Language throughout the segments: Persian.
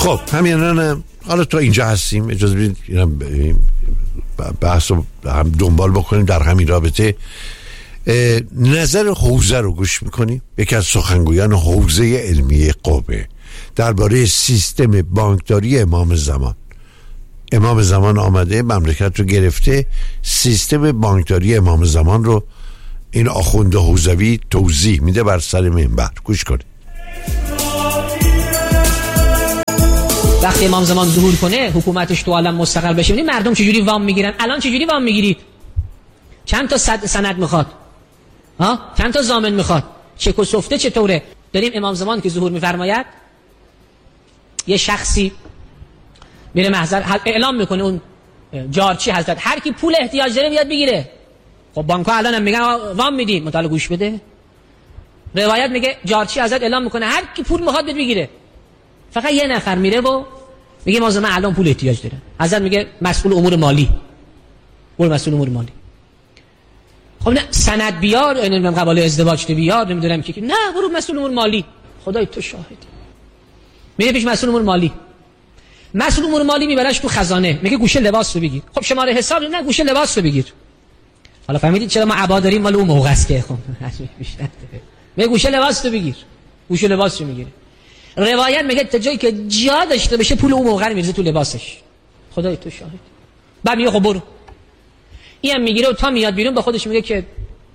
خب همینان حالا تو اینجا هستیم، اجازه بدید بحث رو هم دنبال بکنیم در همین رابطه. نظر حوزه رو گوش میکنیم. یکی از سخنگویان حوزه علمی قوه درباره سیستم بانکداری امام زمان آمده، مملکت رو گرفته، سیستم بانکداری امام زمان رو این آخوند حوزوی توضیح میده بر سر منبر. گوش کنید. وقتی امام زمان ظهور کنه، حکومتش تو عالم مستقر بشه، ببینید مردم چجوری وام میگیرن. الان چجوری وام میگیرید؟ چند تا سند میخواد؟ چند تا ضامن میخواد؟ چک و سفته چطوره؟ داریم امام زمان که ظهور میفرماید، یه شخصی میره محضر اعلام میکنه، اون جارچی حضرت هر کی پول احتیاج داره بیاد بگیره. خب بانک‌ها الان هم میگن وام میدیم، مطالعه گوش بده. روایت میگه جارچی حضرت اعلام میکنه هر کی پول میخواد بیاد بگیره. فقط یه نفر میره و میگه امام زمان الان پول احتیاج داره. حضرت میگه مسئول امور مالی، برو مسئول امور مالی. خب نه سند بیار، نمیدونم قبال ازدواج بیار، نمیدونم که نه، برو مسئول امور مالی. خدای تو شاهدی. میره پیش مسئول امور مالی. مسئول امور مالی میبرش تو خزانه، میگه گوشه لباس رو بگیر. خب شماره حساب نه، گوشه لباس رو بگیر. حالا فهمیدید چرا ما عبا داریم؟ مال اون موقع است که خب میگه گوشه لباس رو بگیر. گوشه لباس رو میگیره. روایت میگه تا جایی که جا داشته بشه پول اون موقع رو میریزه تو لباسش. خدای تو شاهد. بعد میگه خب برو. اینم میگیره و تا میاد بیرون با خودش میگه که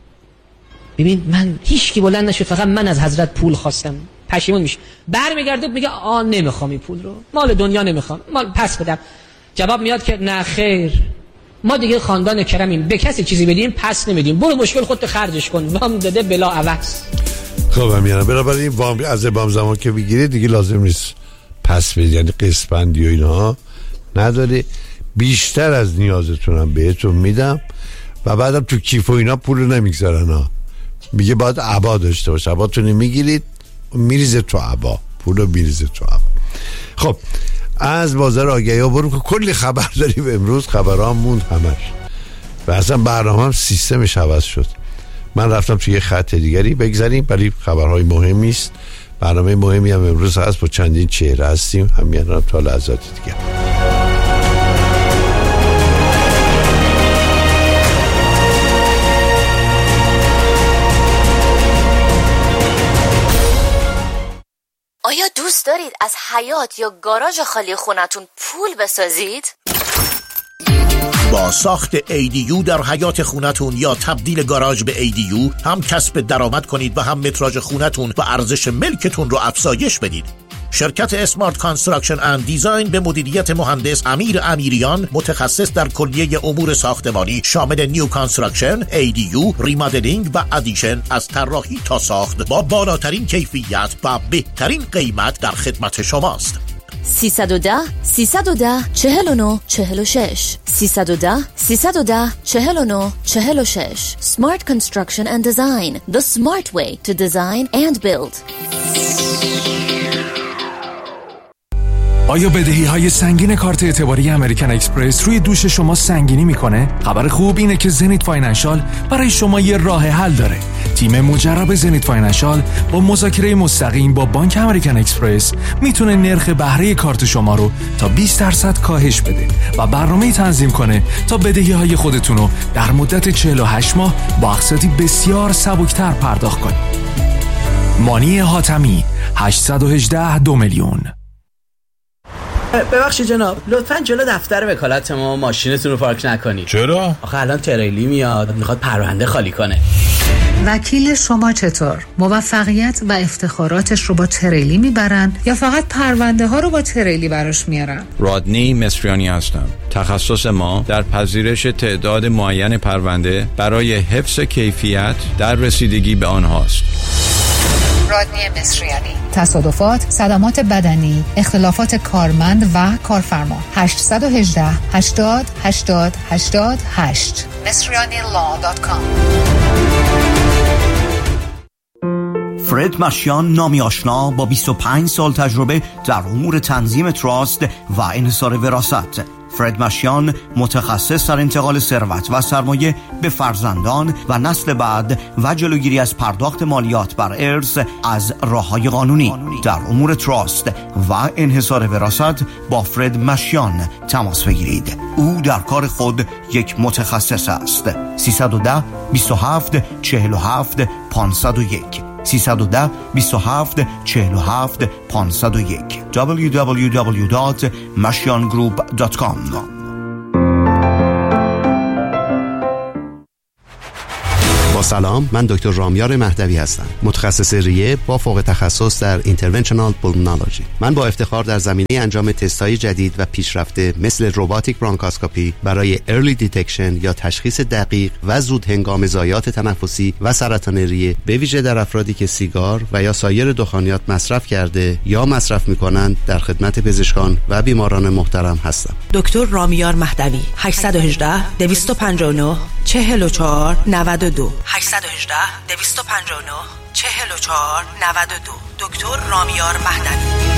ببین من هیچ کی بلند نشد، فقط من از حضرت پول خواستم. پشیمون میشه. برمیگرده میگه نمیخوام این پول رو، مال دنیا نمیخوام، مال پس بدم. جواب میاد که نه خیر، ما دیگه خاندان کرمیم، به کسی چیزی بدیم پس نمیدیم، برو مشکل خودت خرجش کن، وام داده بلا عوض. خب همینه. بنابراین وام از امام زمان که بگیره دیگه لازم نیست پس بدید، یعنی قسط بندی و اینها نداره. بیشتر از نیازتونم بهتون میدم و بعدم تو کیف و اینا پول نمیگذارن ها. میگه باید عبا داشته باشه، عباتونو میگیرید میریزه تو عبا، پولو میریزه تو عبا. خب از بازار آگهی ها برون که کلی خبر داریم امروز، خبرها موند همش و اصلا برنامه هم سیستمش عوض شد. من رفتم توی یه خط دیگری بگذاریم، ولی خبرهای مهمی است. برنامه مهمی هم امروز هست، با چندین چهره هستیم همین تا لحظات دیگه. آیا دوست دارید از حیاط یا گاراژ خالی خونتون پول بسازید؟ با ساخت ADU در حیاط خونتون یا تبدیل گاراژ به ADU هم کسب درآمد کنید و هم متراژ خونتون و ارزش ملکتون رو افزایش بدید. شرکت اسمارت کانستراکشن اند دیزاین به مدیریت مهندس امیر امیریان، متخصص در کلیه امور ساختمانی شامل نیو کانستراکشن، ADU، ریمادلینگ و ادیشن، از طراحی تا ساخت با بالاترین کیفیت و بهترین قیمت در خدمت شماست. 310 310 49 46 310 310 49 46. Smart Construction and Design, the smart way to design and build. آیا بدهی‌های سنگین کارت اعتباری امریکن اکسپرس روی دوش شما سنگینی میکنه؟ خبر خوب اینه که زنیت فاینانشال برای شما یه راه حل داره. تیم مجرب زنیت فاینانشال با مذاکره مستقیم با بانک امریکن اکسپرس میتونه نرخ بهره کارت شما رو تا 20% کاهش بده و برنامه‌ای تنظیم کنه تا بدهی‌های خودتون رو در مدت 48 ماه با اقساطی بسیار سبکتر پرداخت کنید. مانی حاتمی 818 2 میلیون. ببخشید جناب، لطفاً جلو دفتر وکالت ما ماشینتون رو پارک نکنید. چرا؟ آخه الان تریلی میاد میخواد پرونده خالی کنه. وکیل شما چطور؟ موفقیت و افتخاراتش رو با تریلی میبرن یا فقط پرونده ها رو با تریلی براش میارن؟ رادنی مصریانی هستم. تخصص ما در پذیرش تعداد معین پرونده برای حفظ کیفیت در رسیدگی به آنهاست. رادنی مصریانی. تصادفات، صدمات بدنی، اختلافات کارمند و کارفرما. 818 80 80 88 مصریanilaw.com. فرد مشیان، نامی آشنا با 25 سال تجربه در امور تنظیم تراست و انحصار وراثت. فرد مشیان متخصص در انتقال ثروت و سرمایه به فرزندان و نسل بعد و جلوگیری از پرداخت مالیات بر ارث از راه‌های قانونی. در امور تراست و انحصار وراثت با فرد مشیان تماس بگیرید. او در کار خود یک متخصص است. 310 27 47 501 310 27 47 501 www.mashiangroup.com. با سلام، من دکتر رامیار مهدوی هستم، متخصص ریه با فوق تخصص در اینترونشنال پولمونولوژی. من با افتخار در زمینه انجام تست‌های جدید و پیشرفته مثل روباتیک برانکاسکوپی برای ارلی دیتکشن یا تشخیص دقیق و زود هنگام ضایعات تنفسی و سرطان ریه، به ویژه در افرادی که سیگار و یا سایر دخانیات مصرف کرده یا مصرف می‌کنند، در خدمت پزشکان و بیماران محترم هستم. دکتر رامیار مهدوی 818 259 44 92 818 259 44 92 دکتر رامیار مهدوی.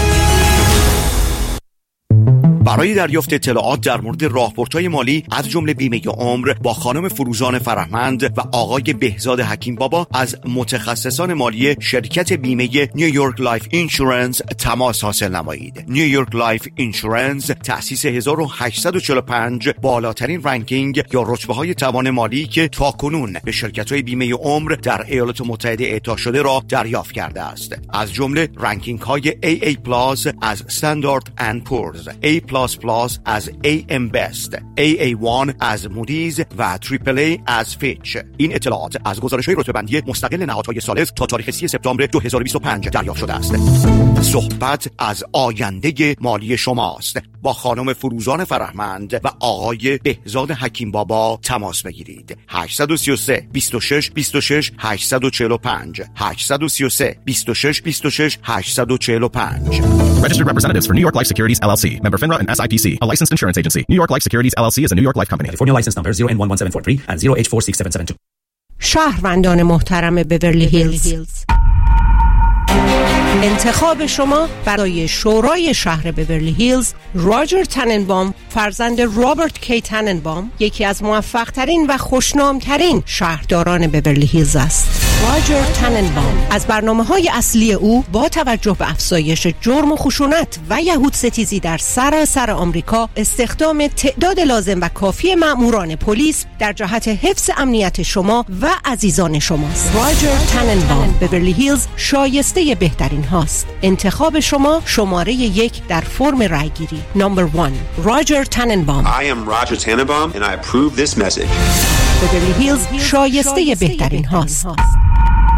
برای دریافت اطلاعات در مورد راهبردهای مالی از جمله بیمه عمر با خانم فروزان فرهمند و آقای بهزاد حکیم بابا از متخصصان مالی شرکت بیمه نیویورک لایف اینشورنس تماس حاصل نمایید. نیویورک لایف اینشورنس تأسیس 1845 بالاترین رنکینگ یا رتبه‌های توان مالی که تاکنون به شرکت‌های بیمه عمر در ایالات متحده اعطا شده را دریافت کرده است. از جمله رنکینگ‌های AA+ از استاندارد اند پورز، A++ از AM Best، AA1 از مودیز و AAA از فیچ. این اطلاعات از گزارش‌های رتبه‌بندی مستقل نهادهای ثالث تا تاریخ 30 سپتامبر 2025 دریافت شده است. صحبت از آینده مالی شماست. با خانم فروزان فرهمند و آقای بهزاد حکیم بابا تماس بگیرید. 833 26 26 845 833 26 26 845. Registered representatives for New York Life Securities LLC, member FINRA and SIPC, a licensed insurance agency. New York Life Securities LLC is a New York Life company. California license number 0N11743 and 0H46772. شهروندان محترم بیورلی هیلز، انتخاب شما برای شورای شهر بیورلی هیلز راجر تننبام فرزند رابرت کی تننبام یکی از موفق ترین و خوشنام شهرداران بیورلی هیلز است. راجر تننبام از برنامه‌های اصلی او با توجه به افزایش جرم و خشونت و یهود ستیزی در سراسر آمریکا، استخدام تعداد لازم و کافی مأموران پلیس در جهت حفظ امنیت شما و عزیزان شماست. راجر تننبام بیورلی هیلز شایسته بهترین هاست. انتخاب شما شماره 1 در فرم رایگیری. نمبر 1 راجر تننبام. I am Roger Tannenbaum and I approve this message. بیورلی هیلز شایسته بهترین هاست.